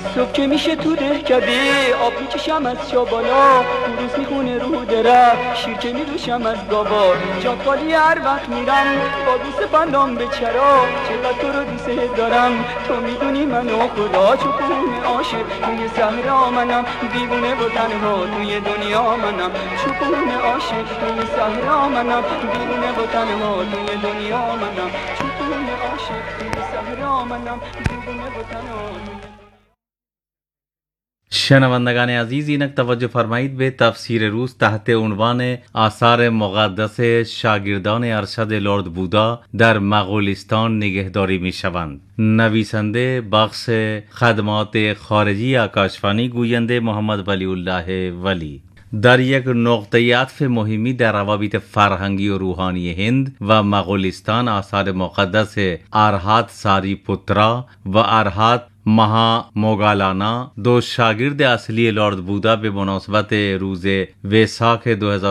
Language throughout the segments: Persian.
صبح که میشه تو دهکده آب میکشم از شابالا، خروس میخونه رو درخت شیر که میدوشم از گاوا. جات خالی هر وقت میرم با دوست بندام به چرا، چقدر تو رو دوست دارم تو میدونی منو خدا. چوپون عاشق توی صحرا منم، دیوونه و تنها توی دنیا منم. چوپون عاشق توی صحرا منم، دیوونه و تنها توی دنیا منم. چوپون عاشق توی صحرا منم، دیوونه و تنها. شنوندگان عزیز، اینک توجه فرمایید به تفسیر روز تحت عنوان آثار مقدس شاگردان ارشد لرد بودا در مغولستان نگهداری می شوند. نویسنده بخش خدمات خارجی آکاشوانی، گوینده محمد ولی الله ولی. در یک نقطه عطف مهمی در روابط فرهنگی و روحانی هند و مغولستان، آثار مقدس ارهات ساریپوترا و ارهات مها موگالانا، دو شاگرد اصلی لرد بودا، به مناسبت روز ویساک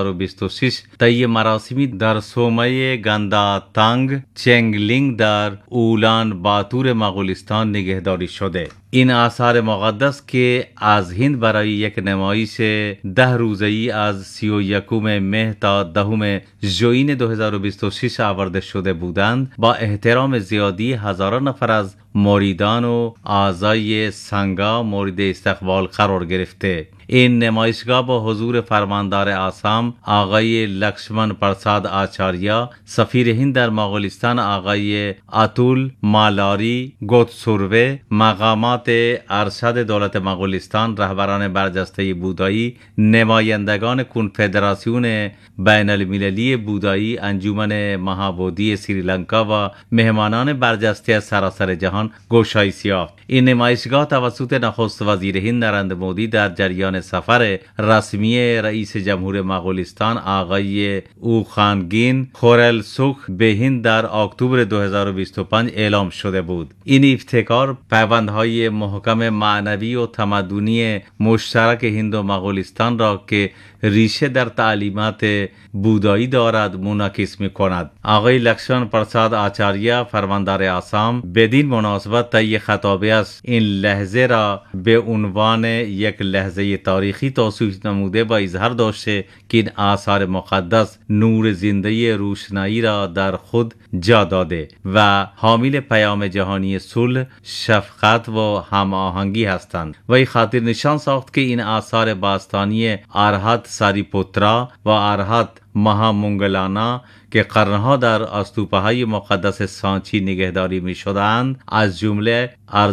2026 طی مراسمی در صومعه گنداتانگ چنگلینگ در اولان باتور مغولستان نگهداری شده. این آثار مقدس که از هند برای یک نمایش 10 روزه‌ای از 31 مه تا 10 ژوئین 2026 آورده شده بودند، با احترام زیادی هزاران نفر از مریدان و اعضای سنگا مورد استقبال قرار گرفته. این نمایشگاه با حضور فرماندار آسام آقای لکشمن پرساد آچاریا، سفیر هند در مغولستان آقای اتول مالاری گوتسوروه، مقامات ارشد دولت مغولستان، رهبران برجسته بودایی، نمایندگان کنفدراسیون بین المللی بودایی، انجمن مهابودی سریلانکا و مهمانان برجسته از سراسر جهان گشایش یافت. این نمایشگاه توسط نخست وزیر هند نریندر مودی در جریان سفر رسمی رئیس جمهور مغولستان آقای اوخانگین خورلسوخ به هند در اکتبر 2025 اعلام شده بود. این ابتکار پیوندهای محکم معنوی و تمدنی مشترک هند و مغولستان را که ریشه در تعلیمات بودایی دارد منعکس می کند. آقای لکشمن پرساد آچاریا، فرماندار آسام، بدین مناسبت طی خطابه‌اش این لحظه را به عنوان یک لحظه تاریخی توصیف نموده و اظهار داشته که این آثار مقدس نور زنده روشنایی را در خود جا داده و حامل پیام جهانی صلح، شفقت و هماهنگی هستند و این خاطر نشان ساخت که این آثار باستانی ارهات ساریپوترا و ارهات مهامونگلانا که قرنها در استوپه‌های مقدس سانچی نگهداری می شدند، از جمله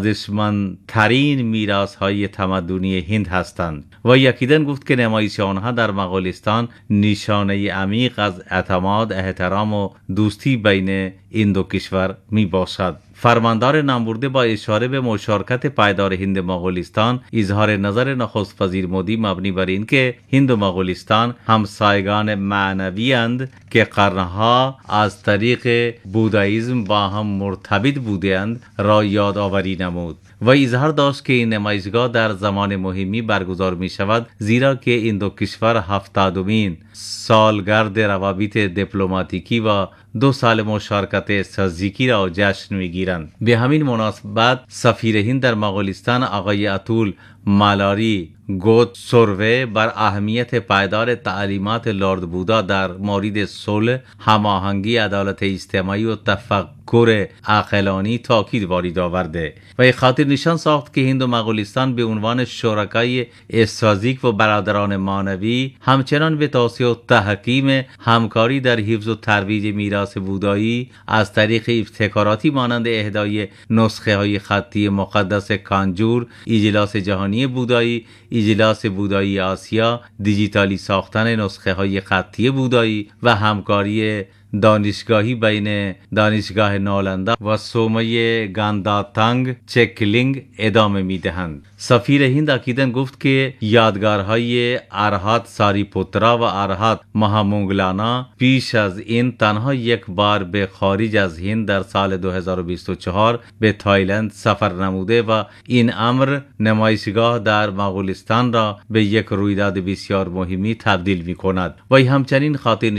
ارزشمندترین میراث‌های تمدنی هند هستند و یقینا گفت که نمایش آنها در مغولستان نشانه عمیق از اعتماد، احترام و دوستی بین این دو کشور می باشد. فرماندار نامبرده با اشاره به مشارکت پایدار هند مغولستان اظهار نظر نخست وزیر مودی مبنی بر این که هند و مغولستان همسایگان معنوی اند که قرنها از طریق بوداییسم با هم مرتبط بودند را یادآوری نمود و اظهار داشت که این نمایشگاه در زمان مهمی برگزار می شود، زیرا که این دو کشور 70مین سالگرد روابط دیپلماتیکی و 2 سال مشارکت استراتژیکی را جشن می‌گیرند. به همین مناسبت سفیر هند در مغولستان آقای اتول مالاری گوتسوروه بر اهمیت پایدار تعلیمات لرد بودا در مورد صلح، هماهنگی، عدالت اجتماعی و تفکر عاقلانه تاکید وارد آورده و این خاطر نشان ساخت که هند و مغولستان به عنوان شرکای استراتژیک و برادران معنوی همچنان به توسعه و تحکیم همکاری در حفظ و ترویج میراث بودایی از طریق ابتکاراتی مانند اهدای نسخه های خطی مقدس کانجور، اجلاس جهانی بودایی، اجلاس بودایی آسیا، دیجیتالی ساختن نسخه های خطی بودایی و همکاری دانشگاهی بین دانشگاه نالندا و صومعه گنداتانگ چکلینگ ادامه می دهند. سفیر هند عقیداً گفت که یادگارهای ارهات ساریپوترا و ارهات مهامونگلانا پیش از این تنها یک بار به خارج از هند در سال 2024 به تایلند سفر نموده و این امر نمایشگاه در مغولستان را به یک رویداد بسیار مهمی تبدیل می کند و همچنین خاطر